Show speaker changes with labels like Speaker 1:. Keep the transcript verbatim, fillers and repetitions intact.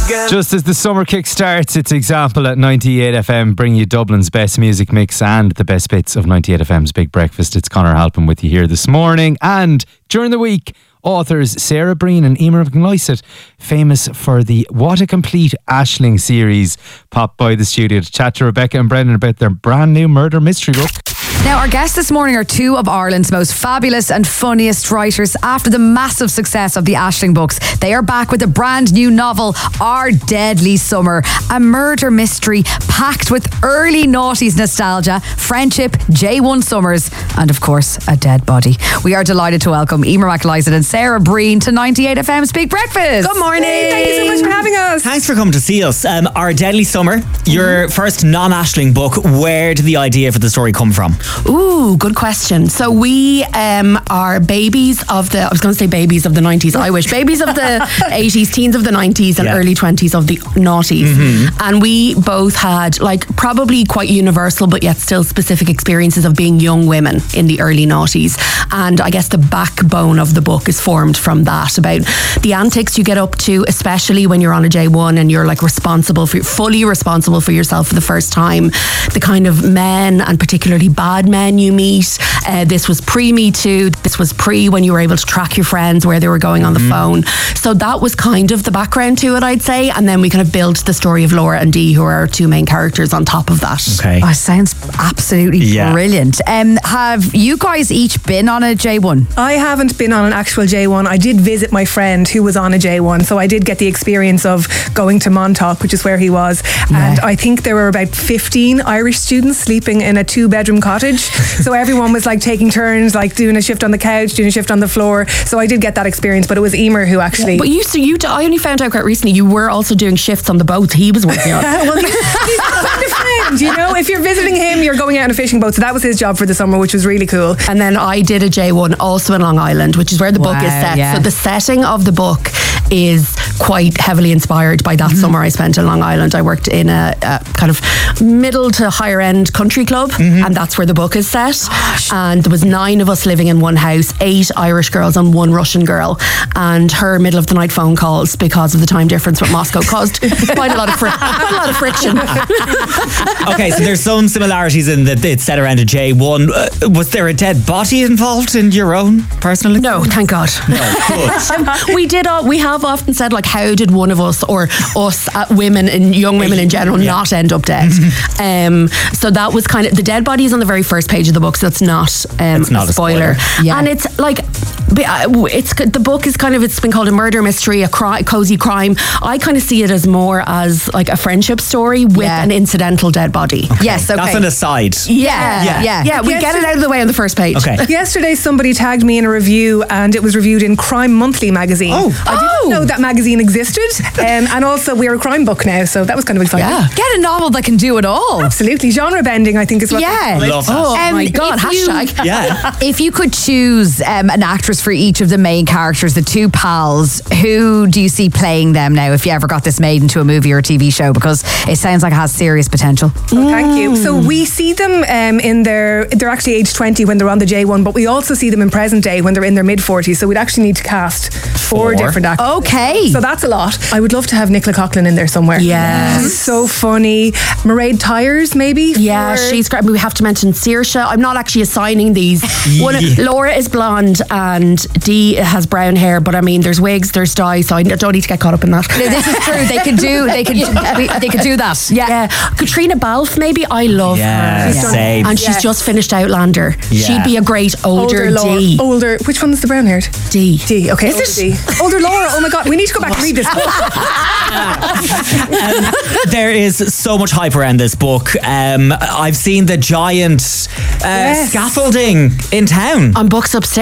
Speaker 1: Just as the summer kick starts, it's Example at ninety-eight F M, bring you Dublin's best music mix and the best bits of ninety-eight F M's Big Breakfast. It's Conor Halpin with you here this morning. And during the week, authors Sarah Breen and Emer McLysaght, famous for the What a Complete Aisling series, popped by the studio to chat to Rebecca and Brendan about their brand new murder mystery book.
Speaker 2: Now, our guests this morning are two of Ireland's most fabulous and funniest writers. After the massive success of the Aisling books, they are back with a brand new novel, Our Deadly Summer, a murder mystery packed with early noughties nostalgia, friendship, J one summers, and of course, a dead body. We are delighted to welcome Emer McLysaght and Sarah Breen to ninety-eight F M's Big Breakfast.
Speaker 3: Good morning.
Speaker 4: Hey, thank you so much for having us.
Speaker 3: Thanks for coming to see us. Um, Our Deadly Summer, your first non-Aisling book. Where did the idea for the story come from?
Speaker 4: Ooh, good question. So we um, are babies of the, I was going to say babies of the nineties, I wish. Babies of the eighties, teens of the nineties and
Speaker 3: Yeah.
Speaker 4: early twenties of the noughties. Mm-hmm. And we both had like probably quite universal but yet still specific experiences of being young women in the early noughties. And I guess the backbone of the book is formed from that, about the antics you get up to, especially when you're on a J one and you're like responsible for, fully responsible for yourself for the first time. The kind of men, and particularly bad men you meet. Uh, this was pre-Me Too. This was pre when you were able to track your friends where they were going on the mm. phone. So that was kind of the background to it, I'd say. And then we kind of built the story of Laura and Dee, who are our two main characters, on top of that.
Speaker 3: Okay.
Speaker 2: Oh, sounds absolutely
Speaker 3: Yeah.
Speaker 2: brilliant. Um, have you guys each been on a J one?
Speaker 5: I haven't been on an actual J one. I did visit my friend who was on a J one, so I did get the experience of going to Montauk, which is where he was.
Speaker 2: Yeah.
Speaker 5: And I think there were about fifteen Irish students sleeping in a two-bedroom cottage. So everyone was like taking turns, like doing a shift on the couch, doing a shift on the floor. So I did get that experience, but it was Emer who actually...
Speaker 4: But you, so you, I only found out quite recently you were also doing shifts on the boats he was working on.
Speaker 5: well, he's, he's a friend, you know? If you're visiting him, you're going out on a fishing boat. So that was his job for the summer, which was really cool.
Speaker 4: And then I did a J one also in Long Island, which is where the
Speaker 2: Wow,
Speaker 4: book is set.
Speaker 2: yeah.
Speaker 4: So the setting of the book is quite heavily inspired by that mm-hmm. summer I spent in Long Island. I worked in a, a kind of middle to higher end country club, mm-hmm. and that's where the book is set. Gosh. And there was nine of us living in one house, eight Irish girls and one Russian girl. And her middle of the night phone calls, because of the time difference with Moscow, caused quite a lot of fri- quite a lot of friction.
Speaker 3: Okay, so there's some similarities in that it's set around a J one. Uh, was there a dead body involved in your own personal experience?
Speaker 4: No, thank God.
Speaker 3: No, good.
Speaker 4: we did. Uh, we have often said, like, how did one of us, or us uh, women and young women in general, yeah. not end up dead? um, so that was kind of, the dead body is on the very first page of the book, so it's not, um,
Speaker 3: it's not
Speaker 4: a spoiler.
Speaker 3: A spoiler.
Speaker 2: Yeah.
Speaker 4: And it's like, it's the book is kind of, it's been called a murder mystery, a cri- cozy crime. I kind of see it as more as like a friendship story with
Speaker 2: yeah.
Speaker 4: an incidental dead body.
Speaker 2: Okay. Yes, okay.
Speaker 3: That's an aside.
Speaker 4: Yeah,
Speaker 2: yeah,
Speaker 4: yeah. yeah we
Speaker 5: Yes,
Speaker 4: get it out of the way on the first page.
Speaker 3: Okay.
Speaker 5: Yesterday somebody tagged me in a review, and it was reviewed in Crime Monthly magazine.
Speaker 3: Oh.
Speaker 5: I didn't
Speaker 2: Oh.
Speaker 5: know that magazine existed, um, and also we're a crime book now, so that was kind of exciting.
Speaker 4: Yeah.
Speaker 2: Get a novel that can do it all.
Speaker 5: Absolutely. Genre bending, I think, is what
Speaker 2: Yeah.
Speaker 5: they call it.
Speaker 3: Love that.
Speaker 4: Oh
Speaker 2: Um,
Speaker 4: my God,
Speaker 2: if you-
Speaker 4: hashtag.
Speaker 3: Yeah.
Speaker 2: If you could choose um, an actress for each of the main characters, the two pals, who do you see playing them now if you ever got this made into a movie or a T V show? Because it sounds like it has serious potential.
Speaker 5: Oh, thank you. So we see them um, in their, they're actually age twenty when they're on the J one, but we also see them in present day when they're in their mid forties. So we'd actually need to cast four,
Speaker 3: Four.
Speaker 5: different actors.
Speaker 2: Okay.
Speaker 5: So that's a lot. I would love to have Nicola Coughlan in there somewhere.
Speaker 4: Yes.
Speaker 5: She's so funny. Mairead Tyers, maybe?
Speaker 4: Yeah,
Speaker 5: for-
Speaker 4: she's great. We have to mention Saoirse. I'm not actually assigning these. One,
Speaker 3: Yeah.
Speaker 4: Laura is blonde and Dee has brown hair, but I mean, there's wigs, there's dye, so I don't need to get caught up in that.
Speaker 2: This is true. They could do. They could. They could do that. Yeah.
Speaker 4: Yeah, Katrina Balfe, maybe. I love
Speaker 3: Yeah,
Speaker 4: her.
Speaker 3: same.
Speaker 4: And she's
Speaker 5: Yeah.
Speaker 4: just finished Outlander.
Speaker 3: Yeah.
Speaker 4: She'd be a great older,
Speaker 5: Older Laura.
Speaker 4: Dee.
Speaker 5: Older. Which one's the brown haired?
Speaker 4: Dee.
Speaker 5: Dee. Okay.
Speaker 4: Is
Speaker 5: older
Speaker 4: it?
Speaker 5: Dee. Older Laura. Oh my God. We need to go back and read this book.
Speaker 3: Um, there is so much hype around this book. Um, I've seen the giant uh,
Speaker 5: Yes.
Speaker 3: scaffolding in town.
Speaker 4: On books upstairs.